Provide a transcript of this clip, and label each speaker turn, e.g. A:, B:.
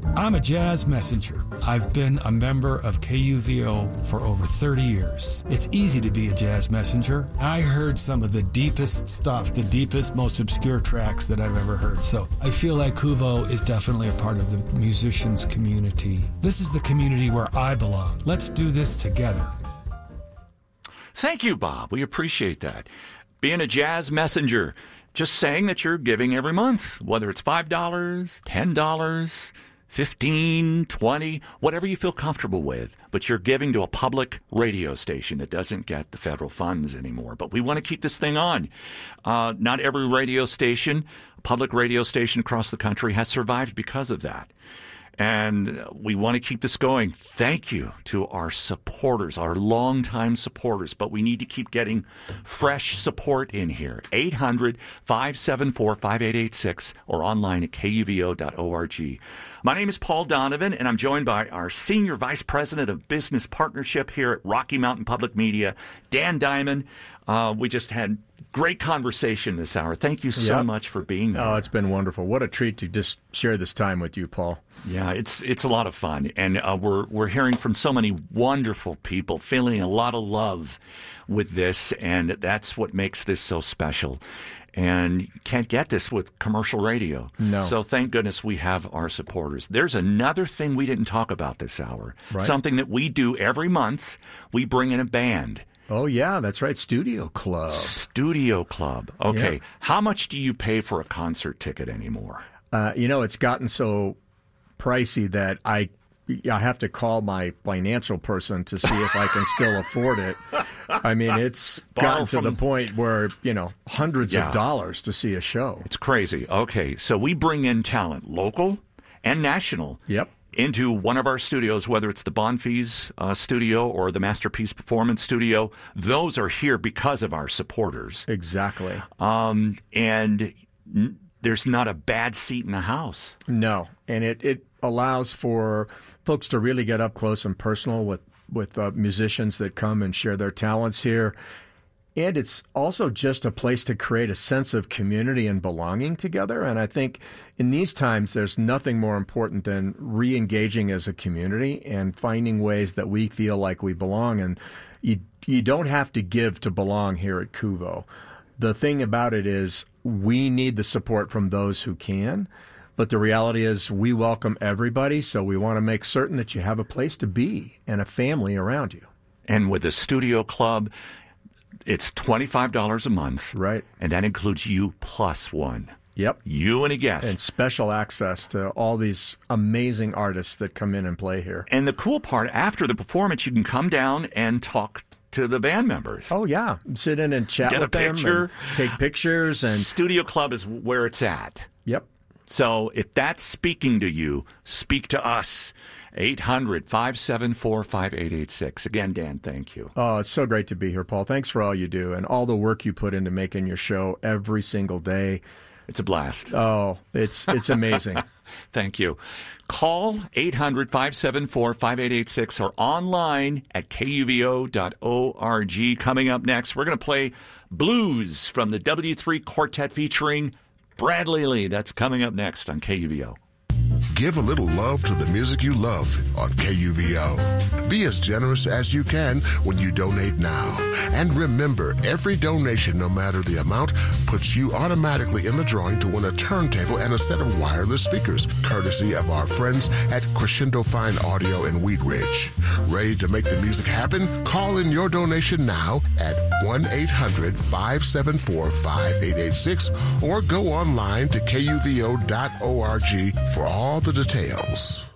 A: I'm a jazz messenger. I've been a member of KUVO for over 30 years. It's easy to be a jazz messenger. I heard some of the deepest stuff, the deepest, most obscure tracks that I've ever heard. So I feel like KUVO is definitely a part of the musicians community. This is the community where I belong. Let's do this together.
B: Thank you, Bob. We appreciate that. Being a jazz messenger, just saying that you're giving every month, whether it's $5, $10, $15, $20, whatever you feel comfortable with, but you're giving to a public radio station that doesn't get the federal funds anymore. But we want to keep this thing on. Not every radio station, public radio station across the country has survived because of that. And we want to keep this going. Thank you to our supporters, our longtime supporters. But we need to keep getting fresh support in here. 800-574-5886 or online at kuvo.org. My name is Paul Donovan, and I'm joined by our Senior Vice President of Business Partnership here at Rocky Mountain Public Media, Dan Diamond. We just had great conversation this hour. Thank you so much for being here.
C: Oh, it's been wonderful. What a treat to just share this time with you, Paul.
B: Yeah, it's a lot of fun, and we're hearing from so many wonderful people, feeling a lot of love with this, and that's what makes this so special. And you can't get this with commercial radio.
C: No.
B: So thank goodness we have our supporters. There's another thing we didn't talk about this hour,
C: right.
B: Something that we do every month. We bring in a band.
C: Oh, yeah, that's right. Studio Club.
B: Studio Club. Okay.
C: Yeah.
B: How much do you pay for a concert ticket anymore?
C: It's gotten so pricey that I have to call my financial person to see if I can still afford it. I mean, it's gotten to the point where, hundreds of dollars to see a show.
B: It's crazy. Okay, so we bring in talent, local and national, into one of our studios, whether it's the Bonfils studio or the Masterpiece Performance Studio. Those are here because of our supporters.
C: Exactly.
B: And there's not a bad seat in the house.
C: No, and it allows for folks to really get up close and personal with musicians that come and share their talents here. And it's also just a place to create a sense of community and belonging together. And I think in these times, there's nothing more important than re-engaging as a community and finding ways that we feel like we belong. And you don't have to give to belong here at KUVO. The thing about it is we need the support from those who can. But the reality is we welcome everybody, so we want to make certain that you have a place to be and a family around you.
B: And with the Studio Club, it's $25 a month.
C: Right.
B: And that includes you plus one.
C: Yep.
B: You and a guest.
C: And special access to all these amazing artists that come in and play here.
B: And the cool part, after the performance, you can come down and talk to the band members.
C: Oh, yeah. Sit in and chat with them. And take pictures. And
B: Studio Club is where it's at.
C: Yep.
B: So if that's speaking to you, speak to us. 800-574-5886. Again, Dan, thank you.
C: Oh, it's so great to be here, Paul. Thanks for all you do and all the work you put into making your show every single day.
B: It's a blast.
C: Oh, it's amazing.
B: Thank you. Call 800-574-5886 or online at kuvo.org. Coming up next, we're going to play Blues from the W3 Quartet featuring Bradley Lee. That's coming up next on KUVO.
D: Give a little love to the music you love on KUVO. Be as generous as you can when you donate now. And remember, every donation, no matter the amount, puts you automatically in the drawing to win a turntable and a set of wireless speakers, courtesy of our friends at Crescendo Fine Audio in Wheat Ridge. Ready to make the music happen? Call in your donation now at 1-800-574-5886 or go online to kuvo.org for all the details.